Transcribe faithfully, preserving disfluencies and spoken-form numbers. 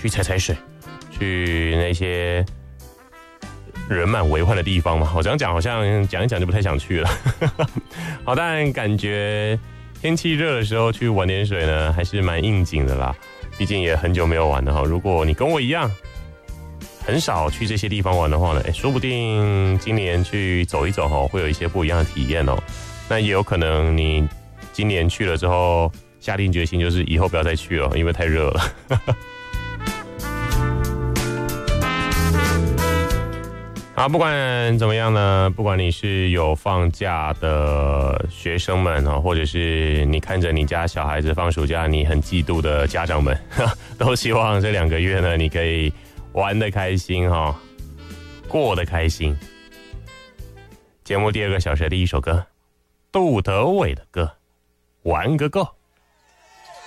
去踩踩水，去那些人满为患的地方嘛。我这样讲好像讲一讲就不太想去了。好，但感觉天气热的时候去玩点水呢，还是蛮应景的啦。毕竟也很久没有玩了哈。如果你跟我一样很少去这些地方玩的话呢，哎，说不定今年去走一走哈，会有一些不一样的体验哦。那也有可能你今年去了之后，下定决心就是以后不要再去了，因为太热了。好，不管怎么样呢，不管你是有放假的学生们哦，或者是你看着你家小孩子放暑假，你很嫉妒的家长们，都希望这两个月呢，你可以玩得开心哈，过得开心。节目第二个小时的第一首歌，杜德伟的歌，玩个够。